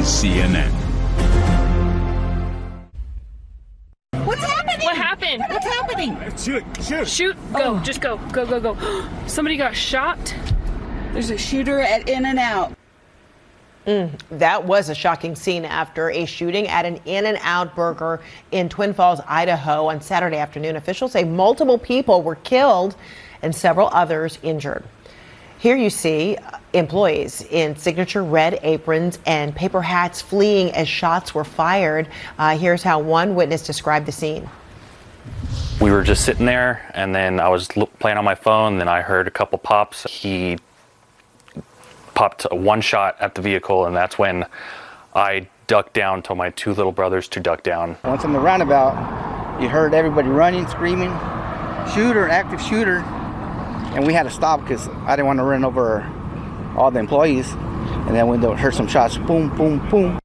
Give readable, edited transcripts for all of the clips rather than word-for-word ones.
is CNN. What's happening? What happened? What's happening? Shoot. Go. Just go. Go, go, go. Somebody got shot. There's a shooter at In-N-Out. That was a shocking scene after a shooting at an In-N-Out Burger in Twin Falls, Idaho on Saturday afternoon. Officials say multiple people were killed and several others injured. Here you see employees in signature red aprons and paper hats fleeing as shots were fired. Here's how one witness described the scene. We were just sitting there, and then I was playing on my phone, then I heard a couple pops. He popped one shot at the vehicle, and that's when I ducked down, told my two little brothers to duck down. Once in the roundabout, you heard everybody running, screaming, shooter, active shooter, and we had to stop because I didn't want to run over all the employees. And then we heard some shots, boom, boom, boom.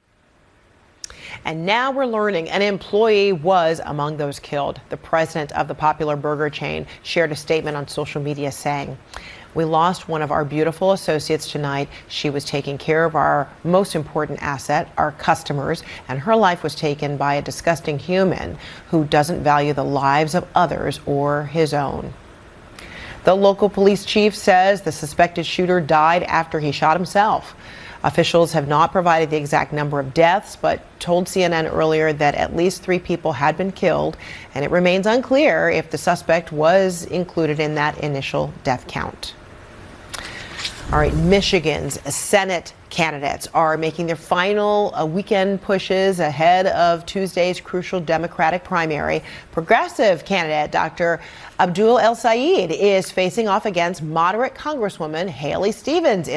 And now we're learning an employee was among those killed. The president of the popular burger chain shared a statement on social media saying, "We lost one of our beautiful associates tonight. She was taking care of our most important asset, our customers, and her life was taken by a disgusting human who doesn't value the lives of others or his own." The local police chief says the suspected shooter died after he shot himself. Officials have not provided the exact number of deaths, but told CNN earlier that at least 3 people had been killed, and it remains unclear if the suspect was included in that initial death count. All right, Michigan's Senate candidates are making their final weekend pushes ahead of Tuesday's crucial Democratic primary. Progressive candidate Dr. Abdul El Sayed is facing off against moderate Congresswoman Haley Stevens